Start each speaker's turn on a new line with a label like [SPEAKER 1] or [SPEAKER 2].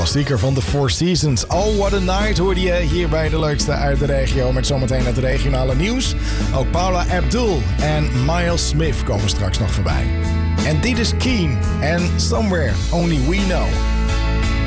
[SPEAKER 1] klassieker van de Four Seasons. Oh, what a night hoorde je hier bij de leukste uit de regio. Met zometeen het regionale nieuws. Ook Paula Abdul en Miles Smith komen straks nog voorbij. En dit is Keen en Somewhere Only We Know.